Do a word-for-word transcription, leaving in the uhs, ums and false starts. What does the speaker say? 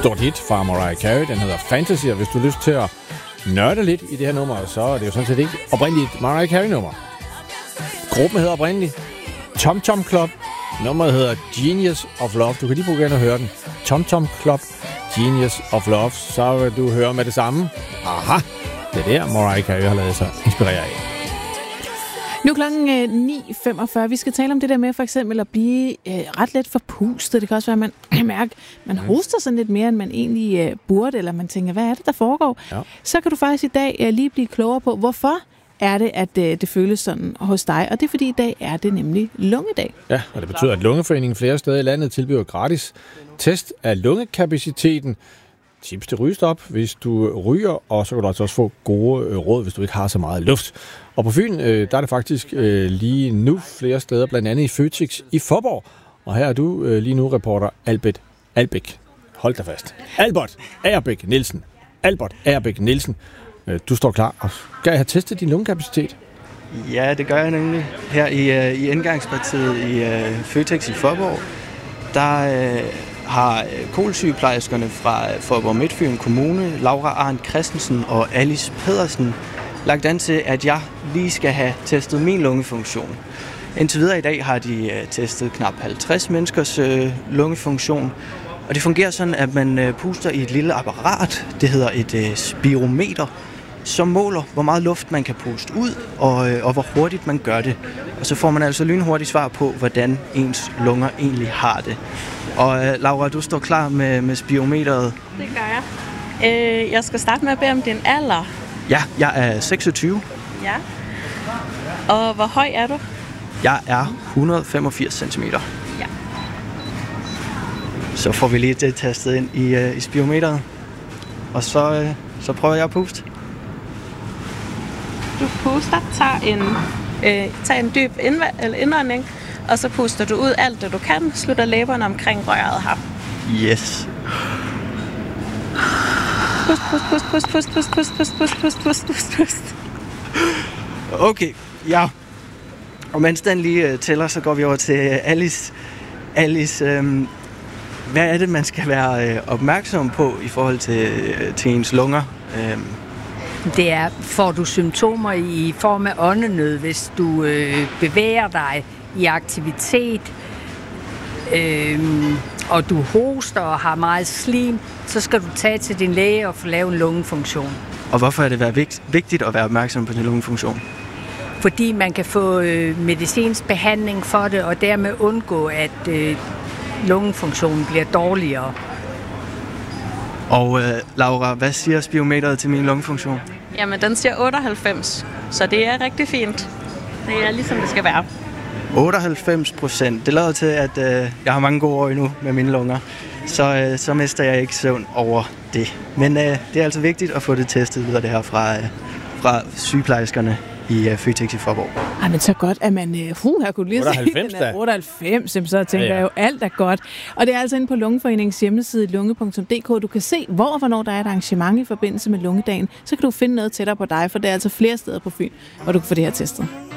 stort hit fra Mariah Carey. Den hedder Fantasy, og hvis du har lyst til at nørde lidt i det her nummer, så er det jo sådan set ikke oprindeligt Mariah Carey-nummer. Gruppen hedder oprindeligt Tom Tom Club. Nummeret hedder Genius of Love. Du kan lige begynde at høre den. Tom Tom Club, Genius of Love. Så vil du høre med det samme. Aha, det er der, Mariah Carey har lavet sig inspirere af. Nu er klokken ni femogfyrre. Vi skal tale om det der med for eksempel at blive øh, ret let forpustet. Det kan også være, at man kan mærke, man hoster sådan lidt mere, end man egentlig øh, burde, eller man tænker, hvad er det, der foregår? Ja. Så kan du faktisk i dag øh, lige blive klogere på, hvorfor er det, at øh, det føles sådan hos dig. Og det er fordi, i dag er det nemlig lungedag. Ja, og det betyder, at Lungeforeningen flere steder i landet tilbyder gratis test af lungekapaciteten. Tips til rygestop, hvis du ryger, og så kan du altså også få gode øh, råd, hvis du ikke har så meget luft. Og på Fyn, øh, der er det faktisk øh, lige nu flere steder, blandt andet i Føtex i Faaborg. Og her er du øh, lige nu reporter Albert Albæk. Hold dig fast. Albert Agerbæk Nielsen. Albert Agerbæk Nielsen. Øh, du står klar. Og skal jeg have testet din lungekapacitet? Ja, det gør jeg nemlig. Her i, øh, i indgangspartiet i øh, Føtex i Faaborg, der øh, har kolsygeplejerskerne fra Faaborg Midtfyn Kommune, Laura Arndt Christensen og Alice Pedersen, lagt an til, at jeg lige skal have testet min lungefunktion. Indtil videre i dag har de øh, testet knap halvtreds menneskers øh, lungefunktion, og det fungerer sådan, at man øh, puster i et lille apparat, det hedder et øh, spirometer, som måler, hvor meget luft man kan puste ud, og, øh, og hvor hurtigt man gør det. Og så får man altså lynhurtigt svar på, hvordan ens lunger egentlig har det. Og øh, Laura, du står klar med, med spirometeret. Det gør jeg. Øh, jeg skal starte med at bede om din alder. Ja, jeg er seksogtyve. Ja. Og hvor høj er du? Jeg er et hundrede og femogfirs centimeter. Ja. Så får vi lige det tastet ind i, øh, i spirometeret. Og så, øh, så prøver jeg at puste. Du puster, tager en, øh, tager en dyb indv- eller indånding, og så puster du ud alt det du kan, slutter læberne omkring røret her. Yes. Pust, pust, pust, pust, pust, pust, pust, pust, pust, pust, pust, pust. Okay, ja. Og mens den lige uh, tæller, så går vi over til Alice. Alice, øhm, hvad er det, man skal være øh, opmærksom på i forhold til, øh, til ens lunger? Øhm. Det er, får du symptomer i form af åndenød, hvis du øh, bevæger dig i aktivitet, øh, og du hoster og har meget slim, så skal du tage til din læge og få lavet en lungefunktion. Og hvorfor er det vigtigt at være opmærksom på din lungefunktion? Fordi man kan få øh, medicinsk behandling for det, og dermed undgå, at øh, lungefunktionen bliver dårligere. Og øh, Laura, hvad siger spirometeret til min lungefunktion? Jamen, den siger otteoghalvfems, så det er rigtig fint. Det er ligesom det skal være. otteoghalvfems procent. Det lader til, at øh, jeg har mange gode år endnu med mine lunger. Så, øh, så mister jeg ikke søvn over det. Men øh, det er altså vigtigt at få det testet videre det her fra, øh, fra sygeplejerskerne i uh, Føtex i Faaborg. Ej, men så godt, at man... Uh, her kunne lige otteoghalvfems, se, den er otteoghalvfems, så tænker ja, ja. jeg jo, alt er godt. Og det er altså inde på Lungeforeningens hjemmeside, lunge punktum d k. Du kan se, hvor og hvornår der er et arrangement i forbindelse med lungedagen. Så kan du finde noget tættere på dig, for der er altså flere steder på Fyn, hvor du kan få det her testet.